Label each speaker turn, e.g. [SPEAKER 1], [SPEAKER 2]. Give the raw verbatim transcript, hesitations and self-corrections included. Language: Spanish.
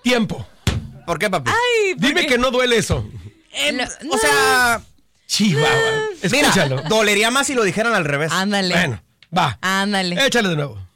[SPEAKER 1] Tiempo.
[SPEAKER 2] ¿Por qué, papi?
[SPEAKER 3] Ay, ¿por
[SPEAKER 1] Dime
[SPEAKER 3] qué?
[SPEAKER 1] que no duele eso.
[SPEAKER 2] Eh,
[SPEAKER 3] No,
[SPEAKER 2] o sea,
[SPEAKER 1] Chihuahua.
[SPEAKER 2] mira,
[SPEAKER 1] Escúchalo.
[SPEAKER 2] dolería más si lo dijeran al revés.
[SPEAKER 3] Ándale.
[SPEAKER 1] Bueno, va.
[SPEAKER 3] Ándale.
[SPEAKER 1] Échale de nuevo.